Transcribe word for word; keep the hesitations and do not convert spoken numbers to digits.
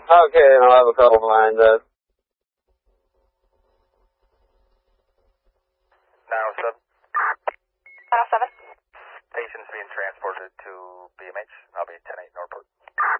Okay, and I'll have a couple lined up. nine oh seven. nine oh seven. Patient's being transported to B M H. I'll be ten eight Northport.